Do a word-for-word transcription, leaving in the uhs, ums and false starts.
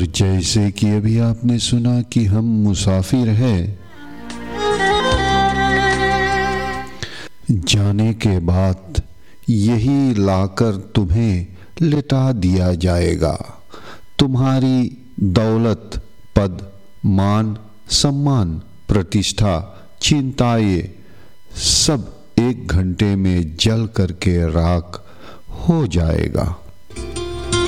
जैसे कि अभी आपने सुना कि हम मुसाफिर हैं, जाने के बाद यही लाकर तुम्हें लिटा दिया जाएगा। तुम्हारी दौलत, पद, मान, सम्मान, प्रतिष्ठा, चिंताएं सब एक घंटे में जल करके राख हो जाएगा।